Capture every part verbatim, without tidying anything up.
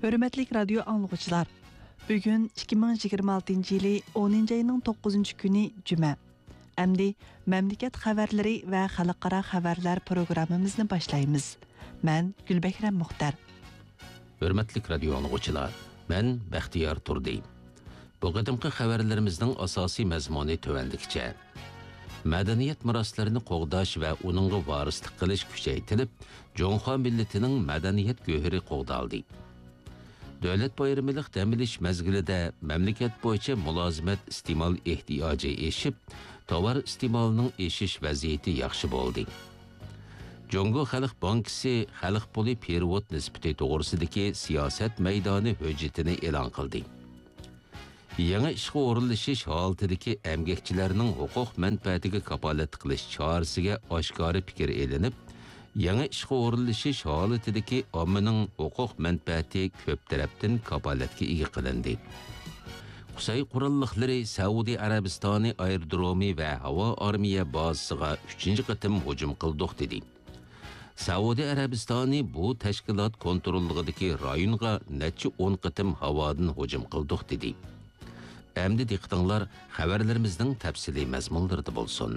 Hörmətli radio anlıqçılar, bugün ikki ming yigirma oltinchi yili o'ninchi ayning to'qqizinchi kuni Cuma. Əmdi məmləkət xəbərləri və xalqara xəbərlər proqramımızı başlayırıq. Mən Gülbəkram Muxtar. Hörmətli radio anlıqçılar, mən Bəxtiyar Turdi. Bu qədimki xəbərlərimizin əsası məzmunu tövəndikcə. Mədəniyyət miraslarını qoğdaş və onunğa varislik qilish kuchaytirilib, Jonxo milletining mədəniyyət göhiri qoğdaldı. Dövlət bayramlıq dam olish mezgilida mamlakat bo'yicha mulozimat iste'mol ehtiyoji eshib, tovar iste'molining eshish vaziyati yaxshi bo'ldi. Jongo Xalq Bankisi xalq puli perevod nisbati to'g'risidagi siyosat maydoni hujjatini e'lon qildi. Yangi ishga o'rinlashish holatidagi emgakchilarning huquq manfaatiga kapolat qilish chorasiga oshkora fikr elinib, yangi ishga o'rinlashish holatidagi ommaning huquq manfaati ko'p tarafdan kapolatga ega qilindi. Qusay qurolliqlari Saudiya Arabistoni aerodromi va havo armiya bazasiga uchinchi qatim hujum qildik dedi. Saudiya Arabistoni bu tashkilot kontrolligidagi rayonga necha o'n qatim havodan hujum qildik dedi. Endi diqqətinglar xəbərlərimizдің təfsili məzmunlarında bolsun.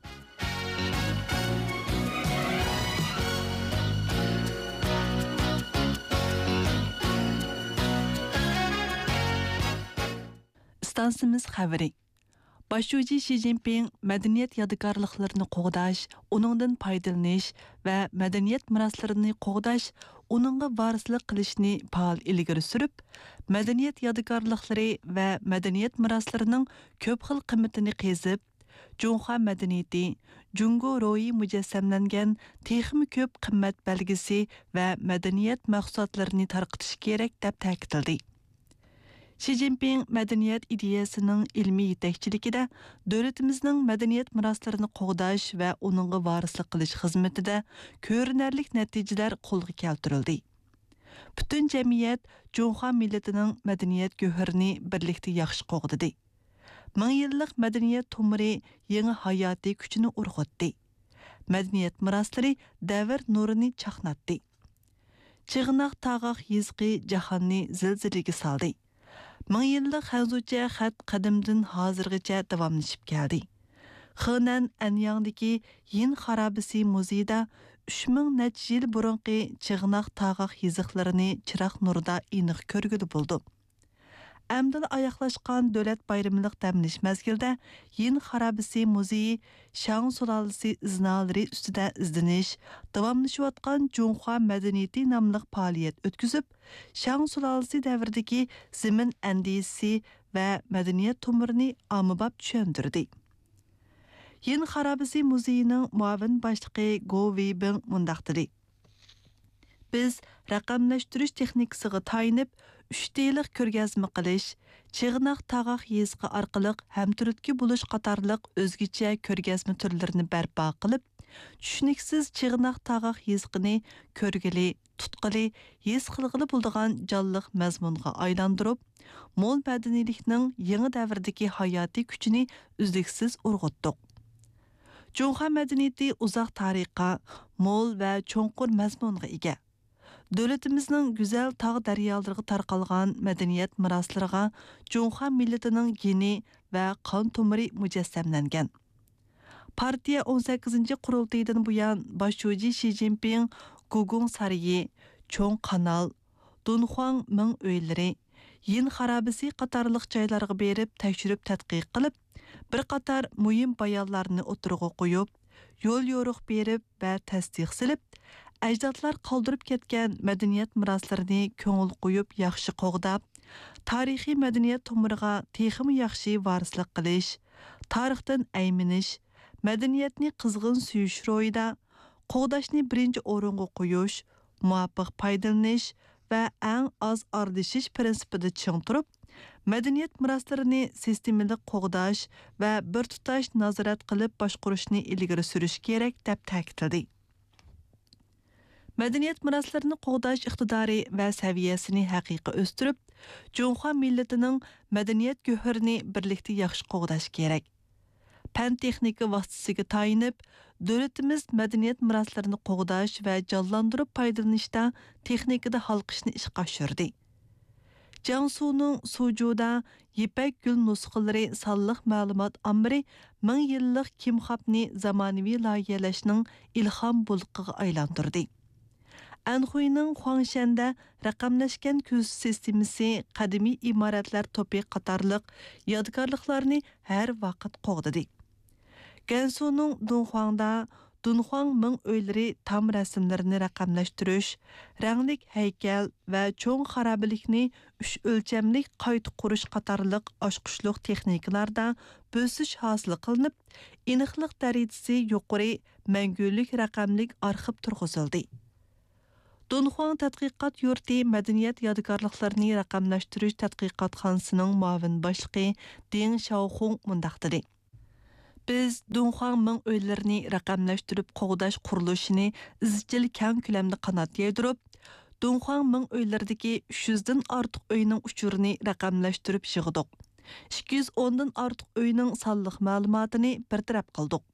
Stansimiz xəbəri. Başçı Xi Jinping mədəniyyət yadigarlıqlarını qoğdaş, onundan faydalanish və mədəniyyət miraslarını qoğdaş, onunğa varislik qilishni faal ilgari surib, mədəniyyət yadigarlıqları və mədəniyyət miraslarının köp xil qiymatini qezib, Jonxo mədəniyyəti, Jungo ro'yi mujassamlangan texmi köp qimmat belgisi və mədəniyyət mahsulotlarini tarqitish kerak deb ta'kidladi. Xi Jinping mədəniyyət ideyasının ilmi yetakchiligida dövlətimizning mədəniyyət miraslarını qoğdaş və onunğa varislik qilish xizmatida ko'rinarli natijalar qo'lga keltirildi. Butun jamiyat Jonxo millatining mədəniyyət go'harini birlikda yaxshi qo'g'didi. Ming yillik mədəniyyət tomiri yangi hayotiy kuchini urg'utdi. Mədəniyyət miraslari davr nurini chaqnatdi. Chig'naq tog'aq yizqi jahonni zilzilaga soldi. Ming yillik Xanzucha xat qadimdan hozirgacha davomlashib keldi. Xenan Anyangdagi Yin xarabisi muzeyida uch ming necha yil burunqi chig'naq tog'aq yiziqlarini chiroq nurida aniq ko'rgili bo'ldi. Әмділ аяқлашқан дөләт байрымлық дәмліш мәзгілді Yin xarabisi muzeyi Shang sulalisi iznalari üstüdə izdinish, davamlaşıyotqan Jonxo mədəniyyəti namlıq fəaliyyət ötküzüb, Shang sulalisi dəvirdəki zimin əndisi və mədəniyyət tomurini amıbab düşəndirdi. Yin xarabisi muzeyinin muavin başlıqı Go Weibing mundaq dedi. Biz raqamlashtirish texnikasiga tayinib, uch deylik ko'rgazma qilish, chig'naq tog'aq yezqi orqali hamturtki bo'lish qatorliq o'zgacha ko'rgazma turlarini barpo qilib, tushuniksiz chig'naq tog'aq yezqini ko'rgili, tutqili, yez qilg'ili bo'ladigan jonliq mazmunga aylantirib, mo'l madaniylikning yangi davrdagi hayotiy kuchini uzluksiz urg'utdik. Jonxo madaniyati uzoq tarixga, mo'l va cho'nqur mazmunga ega. Dövlətimizin güzel tağ daryolarına tarqalğan mədəniyyət miraslarına Jonxo milletining geni və qon tomiri mujassamlangan. Partiya o'n sakkizinchi qurultaydan buyon Başçı Xi Jinping Gugung Sarayı, Cho'ng Kanal, Dunhuang Ming uylari, Yin xarabisi qatorliq joylarga berib tekshirib tadqiq qilib, bir qator muhim bayonlarni o'tirg'a qo'yib, yo'l yo'riq berib va tasdiq silib, ajdodlar qoldirib ketgan madaniyat miroslarini ko'ngil qo'yib yaxshi qo'g'dab, tarixiy madaniyat tomiriga texmi yaxshi varislik qilish, tarixdan ayminish, madaniyatni qizg'in suyish ro'yida qo'g'dashni birinchi o'ringa qo'yish, muvofiq foydalanish va eng oz ardishish prinsipida ching turib, madaniyat miroslarini sistemali qo'g'dash va bir tutash nazorat qilib boshqarishni ilgari surish kerak deb ta'kidladi. Mədəniyyət miraslarını qoğdaş iqtidari və səviyyəsini həqiqi östürüb, Jonxo milletinin mədəniyyət göhərini birlikdə yaxşı qoğdaş kerak. Pən texnika vasitəsiga tayinib, dövlətimiz mədəniyyət miraslarını qoğdaş və canlandırıb paydalanışda texnikada halqışını işqa aşırdı. Jiangsuning Suzhouda Yipak gül nusxalari sonliq ma'lumot ombiri ming yillik kimxobni zamonaviy loyihalashning ilhom bulqiga aylantirdi. Anxuyning Huangshan'da raqamlashgan ko'z sistemasi qadimiy imoratlar to'pi qatorliq yodgorliklarni har vaqt qo'g'didi. Gansuning Dunhuangda Dunhuang ming o'ylari tam rasmlarini raqamlashtirish, ranglik haykal va cho'ng xarablikni uch o'lchamlik qayta qurish qatorliq oshqushliq texnikalarda bo'sish hosil qilinib, aniqlik darajasi yuqori mangulik raqamlik arxiv turg'izildi. Dunhuang tadqiqot yurti madaniyat yodgorliklarini raqamlashtirish tadqiqotxonasining muavin boshlig'i Deng Xiaohong mundaq dedi. Biz Dunhuang ming o'ylarini raqamlashtirib qo'g'dash qurilishini izchil keng ko'lamda qanot yaydirib, Dunhuang ming o'ylaridagi uch yuzdan ortiq uyning uchurini raqamlashtirib yig'dik. ikki yuz o'ndan ortiq uyning sonliq ma'lumotini bartaraf qildik.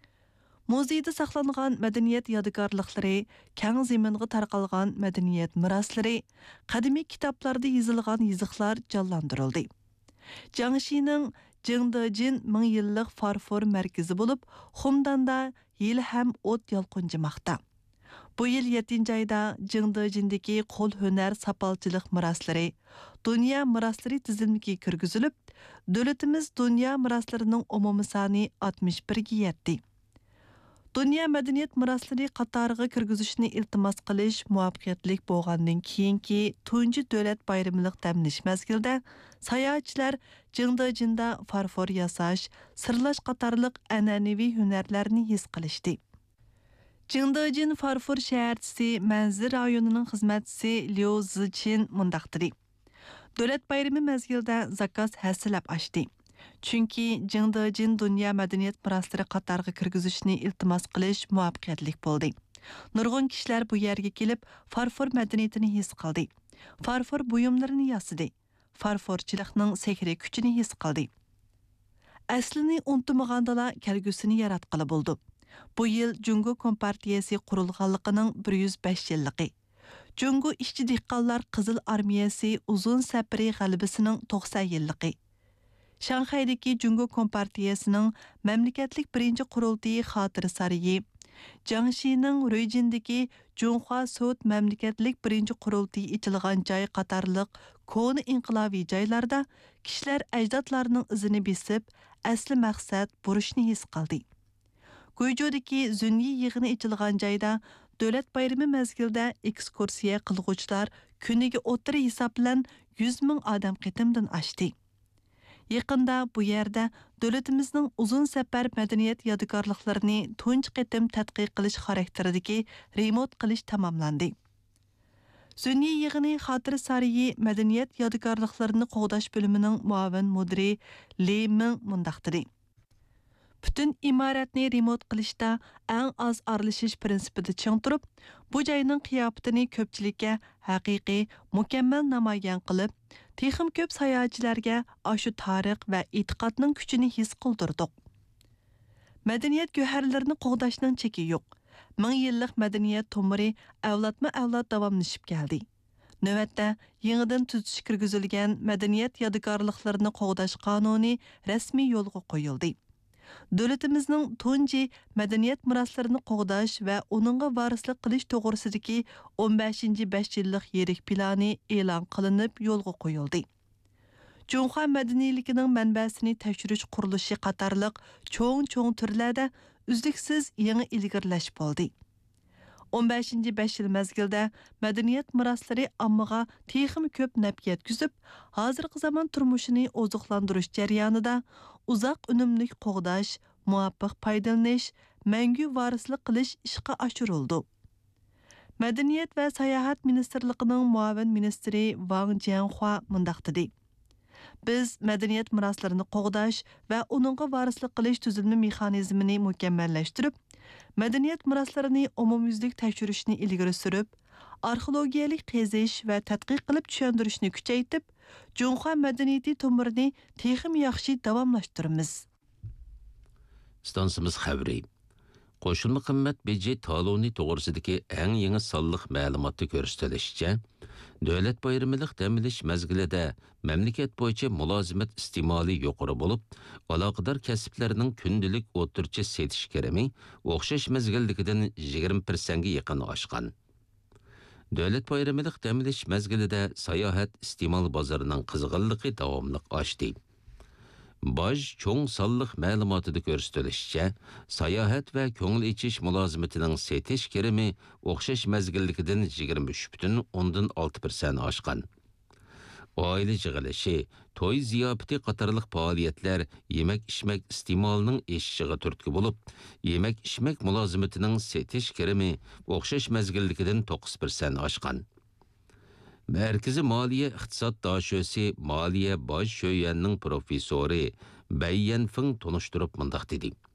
Muzeyda saqlangan madaniyat yodgorliklari, keng zaminga tarqalgan madaniyat meroslari, qadimiy kitoblarda yozilgan yoziqlar jonlantirildi. Jiangxining Jingdejin ming yillik farfor markazi bo'lib, Xumdanda yil ham o't yolqinjimoqda. Bu yil yettinchi oyda Jingdejindagi qo'l hunar sapalchilik meroslari, dunyo meroslari tizimiga kirgizilib, davlatimiz dunyo meroslarining umumiy soni oltmish birga yetdi. Dünya madaniyat meroslari qatoriga kirgizishni iltimos qilish muvaffaqiyatli bo'lgandan keyingi tunji davlat bayramlik damlash mezgilida sayohatchilar Jingdejinda farfor yasash, sirlash qatorliq an'anaviy hunarlarni his qilishdi. Jingdejin farfor shaharchisi Manzir rayonining xizmatchisi Liu Zichin mundaq dedi. Davlat bayrami mezgilida zakaz hasilab ochdi. Chunki Jingdejin dunyo madaniyat meroslari qatoriga kirgizishni iltimos qilish muvaffaqiyatli bo'ldi. Nurg'un kishilar bu yerga kelib, farfor madaniyatini his qildi. Farfor buyumlarini yasadi. Farforchilikning sehri kuchini his qildi. Aslini unutmagandala kelgusini yaratqili bo'ldi. Bu yil Jungo Kompartiyasi qurilganligining bir yuz besh yilligi. Jungo ishchi dehqonlar Qizil armiyasi uzun safari g'alabasining to'qson yilligi. Shanxaydagi Jungo Kompartiyasining mamlakatlik birinchi qurultiyi xotira sarayi, Jiangxining Ruijindagi Junhua Sud mamlakatlik birinchi qurultiyi ichilgan joy qatorliq koni inqilobiy joylarda kishilar ajdodlarining izini besib, asli maqsad burishni his qildi. Guizhoudagi Zunyi yig'ini ichilgan joyda davlat bayrami mezgilida ekskursiya qilguvchilar kuniga o'tiri hisob bilan yuz ming odam qitimdan oshdi. Yaqında bu yerda davlatimizning uzun safar madaniyat yodgorliklarini tunji qitim tadqiq qilish xarakteridagi remont qilish tamomlandi. Zunyi yig'ini xotira sarayi madaniyat yodgorliklarini qo'g'dash bo'limining muavin mudiri Li Ming mundaq dedi. Bütün imoratni remont qilishda eng az aralashish prinsipida ching turib, bu joyning qiyofatini ko'pchilikka haqiqiy, mukammal namoyon qilib, texim ko'p sayohatchilarga ashu tarix va e'tiqodning kuchini his qildirdik. Madaniyat go'harlarini qo'g'dashning cheki yo'q. Ming yillik madaniyat tomiri avlodma-avlod davomlashib keldi. Navbatda yangidan tuzish kirgizilgan madaniyat yodgorliklarini qo'g'dash qonuni rasmiy yo'lga qo'yildi. Davlatimizning tunji madaniyat meroslarini qo'g'dash va uningga varislik qilish to'g'risidagi o'n beshinchi besh yillik yirik plani e'lon qilinib yo'lga qo'yildi. Junhua madaniyligining manbasini tekshirish qurilishi qatorliq cho'ng-cho'ng turlarda uzluksiz yangi ilgirlash bo'ldi. o'n beshinchi besh yil mezgilda madaniyat meroslari ommaga texim ko'p naf yetkazib, hozirgi zamon turmushini oziqlantirish jarayonida uzoq unumli qo'g'dash, muvaffaq foydalanish, mangu varislik qilish ishga oshirildi. Madaniyat va sayohat ministrligining muavin ministri Wang Jianhua mundaq dedi. Biz madaniyat meroslarini qo'g'dash va uningga varislik qilish tuzilma mexanizmini mukammallashtirib, madaniyat meroslarini umumyuzlik tekshirishni ilgari surib, arxeologiyalik qazish va tadqiq qilib tushuntirishni kuchaytirib, Junhua madaniyati tomirini texim yaxshi davomlashtiramiz. Stansimiz xabari. Qo'shilma qimmat beji taloni to'g'risidagi eng yangi sonliq ma'lumotni ko'rsatilishicha, Davlat bayramlıq dam olish mezgilida mamlakat bo'yicha mulozimat istimoli yuqori bo'lib, aloqador kasblarning kundalik o'tirchi setish kirimi o'xshash mezgildagidan yigirma persent ga yaqin oshgan. Davlat bayramlıq dam olish mezgilida sayohat iste'mol bozorining qizg'inligi davomli oshdi. Baj cho'ng sonliq ma'lumotida ko'rsatilishicha, sayohat va ko'ngil ichish mulozimatining setish kirimi o'xshash mezgilligidan yigirma uch butun o'ndan olti persent oshgan. Oila yig'ilishi, to'y ziyofati qatorliq faoliyatlar yemak-ichmak iste'molining eshishiga turtki bo'lib, yemak-ichmak mulozimatining setish kirimi o'xshash mezgilligidan to'qqiz persent oshgan. Merkezi Maliye İqtisad Daşösi Maliye Baş Şöyen'nin profesörü Bayyan Feng tonuşturup mındaq dedi.